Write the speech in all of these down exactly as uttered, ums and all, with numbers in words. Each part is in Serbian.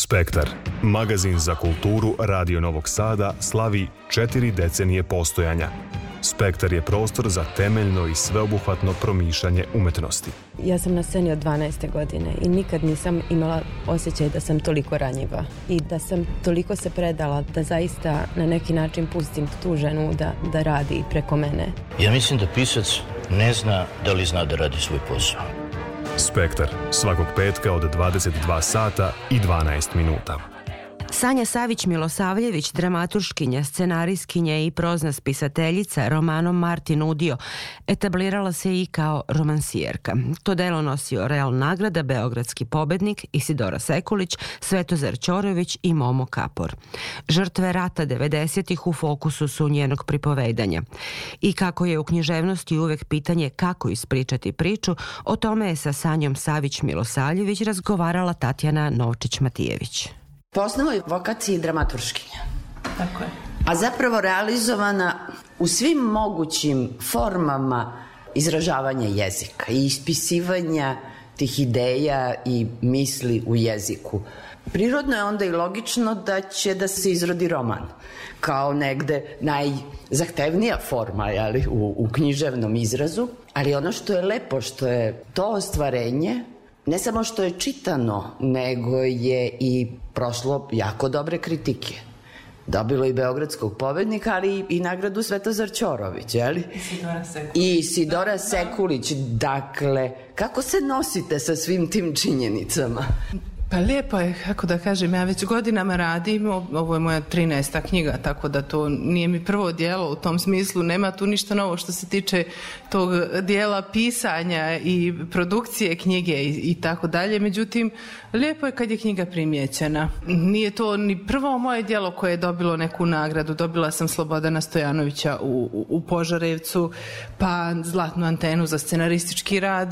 Spektar, magazin za kulturu Radio Novog Sada, slavi četiri decenije postojanja. Spektar je prostor za temeljno i sveobuhvatno promišljanje umetnosti. Ja sam na sceni od dvanaeste godine i nikad nisam imala osjećaj da sam toliko ranjiva i da sam toliko se predala da zaista na neki način pustim tu ženu da, da radi preko mene. Ja mislim da pisac ne zna da li zna da radi svoj posao. Spektar, svakog petka od dvadeset dva sata i dvanaest minuta. Sanja Savić-Milosavljević, dramaturškinja, scenarijskinja i prozna spisateljica, romanom Martin Udio etablirala se i kao romansijerka. To delo nosio Real nagrada, Beogradski pobednik, Isidora Sekulić, Svetozar Ćorović i Momo Kapor. Žrtve rata devedesetih u fokusu su njenog pripovedanja. I kako je u književnosti uvek pitanje kako ispričati priču, o tome je sa Sanjom Savić-Milosavljević razgovarala Tatjana Novčić-Matijević. Po osnovoj vokaciji dramaturškinja. Tako je. A zapravo realizovana u svim mogućim formama izražavanja jezika i ispisivanja tih ideja i misli u jeziku. Prirodno je onda i logično da će da se izrodi roman kao negde najzahtevnija forma, jeli, u, u književnom izrazu. Ali ono što je lepo, što je to ostvarenje, ne samo što je čitano, nego je i prošlo jako dobre kritike. Dobilo i Beogradskog pobednika, ali i nagradu Svetozar Ćorović, jeli? I Isidora Sekulić. I Isidora Sekulić. Dakle, kako se nosite sa svim tim činjenicama? Pa lijepo je, kako da kažem, ja već godinama radim, ovo je moja trinaesta knjiga, tako da to nije mi prvo djelo u tom smislu, nema tu ništa novo što se tiče tog dijela pisanja i produkcije knjige i, i tako dalje, međutim, lijepo je kad je knjiga primijećena. Nije to ni prvo moje djelo koje je dobilo neku nagradu, dobila sam Slobodana Stojanovića u, u, u Požarevcu, pa Zlatnu antenu za scenaristički rad.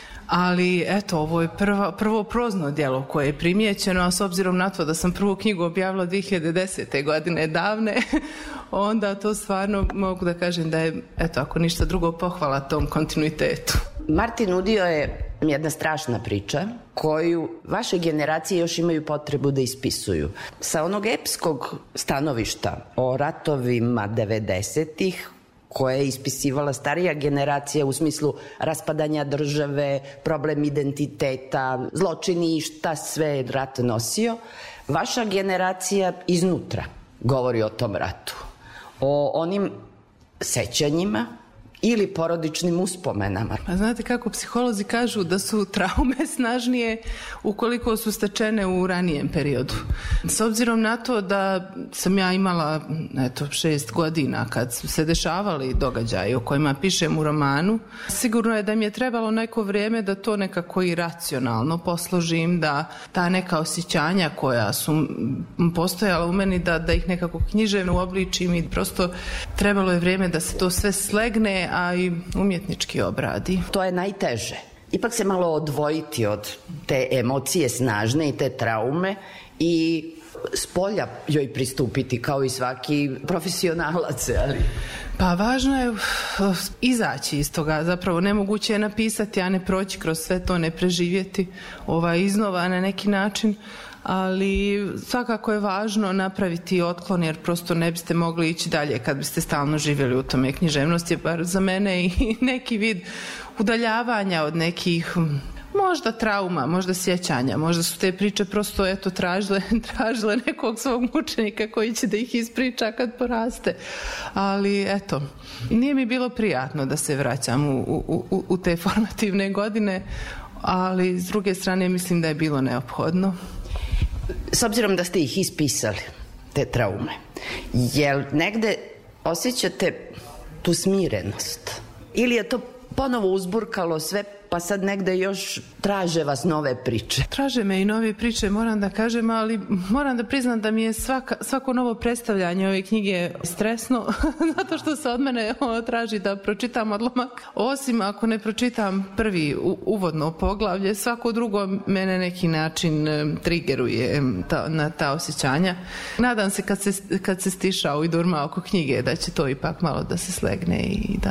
Ali eto, ovo je prva, prvo prozno djelo koje je primijećeno, a s obzirom na to da sam prvu knjigu objavila dvije hiljade desete. godine davne, onda to stvarno mogu da kažem da je, eto, ako ništa drugo, pohvala tom kontinuitetu. Martin Udio je jedna strašna priča koju vaše generacije još imaju potrebu da ispisuju. Sa onog epskog stanovišta o ratovima devedesetih, koje je ispisivala starija generacija u smislu raspadanja države, problem identiteta, zločini i šta sve rat nosio, vaša generacija iznutra govori o tom ratu, o onim sećanjima ili porodičnim uspomenama. A znate kako psiholozi kažu da su traume snažnije ukoliko su stečene u ranijem periodu. S obzirom na to da sam ja imala eto, šest godina kad su se dešavali događaji o kojima pišem u romanu, sigurno je da mi je trebalo neko vrijeme da to nekako i racionalno posložim, da ta neka osjećanja koja su postojala u meni, da, da ih nekako književno uobličim i prosto trebalo je vrijeme da se to sve slegne, a i umjetnički obradi. To je najteže. Ipak se malo odvojiti od te emocije snažne i te traume i s polja joj pristupiti kao i svaki profesionalac, ali... Pa važno je izaći iz toga, zapravo nemoguće je napisati, a ne proći kroz sve to, ne preživjeti ovaj, iznova na neki način, ali svakako je važno napraviti otklon jer prosto ne biste mogli ići dalje kad biste stalno živjeli u tome. Književnost je bar za mene i neki vid udaljavanja od nekih možda trauma, možda sjećanja, možda su te priče prosto eto tražile, tražile nekog svog mučenika koji će da ih ispriča kad poraste. Ali eto, nije mi bilo prijatno da se vraćam u, u, u, u te formativne godine, ali s druge strane mislim da je bilo neophodno. S obzirom da ste ih ispisali, te traume, jel negde osjećate tu smirenost? Ili je to ponovo uzburkalo sve, pa sad negde još traže vas nove priče? Traže me i nove priče, moram da kažem, ali moram da priznam da mi je svaka, svako novo predstavljanje ove knjige stresno, zato što se od mene traži da pročitam odlomak. Osim ako ne pročitam prvi uvodno poglavlje, svako drugo mene neki način trigeruje ta, na ta osjećanja. Nadam se kad se, kad se stiša u idurma oko knjige da će to ipak malo da se slegne i da